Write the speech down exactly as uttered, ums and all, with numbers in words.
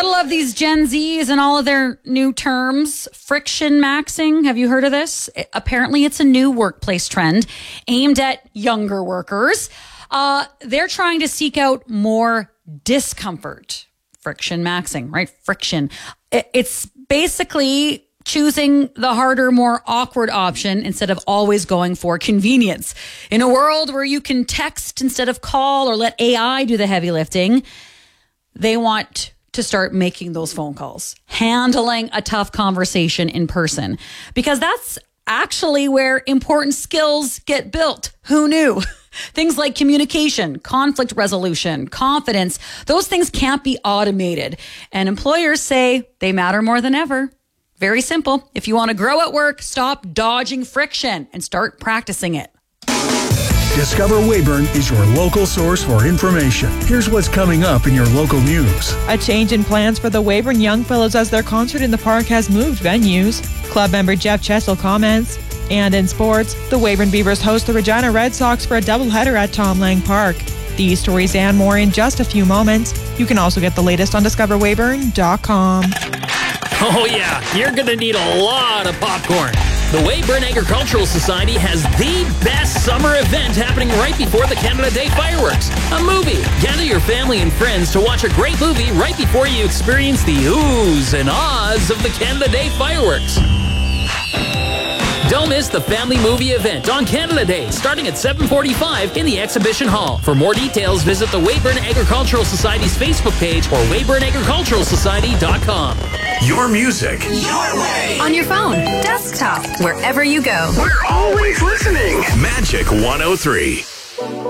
Gotta love these Gen Zs and all of their new terms. Friction maxing. Have you heard of this? It, apparently, it's a new workplace trend aimed at younger workers. Uh, they're trying to seek out more discomfort. Friction maxing, right? Friction. It, it's basically choosing the harder, more awkward option instead of always going for convenience. In a world where you can text instead of call or let A I do the heavy lifting, they want to start making those phone calls, handling a tough conversation in person, because that's actually where important skills get built. Who knew? Things like communication, conflict resolution, confidence, those things can't be automated. And employers say they matter more than ever. Very simple. If you want to grow at work, stop dodging friction and start practicing it. Discover Weyburn is your local source for information. Here's what's coming up in your local news. A change in plans for the Weyburn Young Fellows as their concert in the park has moved venues. Club member Jeff Chessel comments. And in sports, the Weyburn Beavers host the Regina Red Sox for a doubleheader at Tom Lang Park. These stories and more in just a few moments. You can also get the latest on discover weyburn dot com. Oh yeah, you're going to need a lot of popcorn. The Weyburn Agricultural Society has the best summer event happening right before the Canada Day fireworks. A movie. Gather your family and friends to watch a great movie right before you experience the oohs and ahs of the Canada Day fireworks. Don't miss the family movie event on Canada Day, starting at seven forty-five in the Exhibition Hall. For more details, visit the Weyburn Agricultural Society's Facebook page or weyburn agricultural society dot com. Your music, your way. On your phone, desktop, wherever you go. We're always listening. Magic one oh three.